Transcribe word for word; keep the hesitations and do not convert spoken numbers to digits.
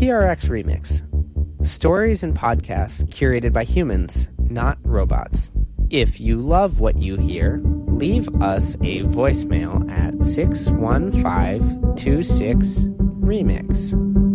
P R X Remix. Stories and podcasts curated by humans, not robots. If you love what you hear, leave us a voicemail at six one five two six remix.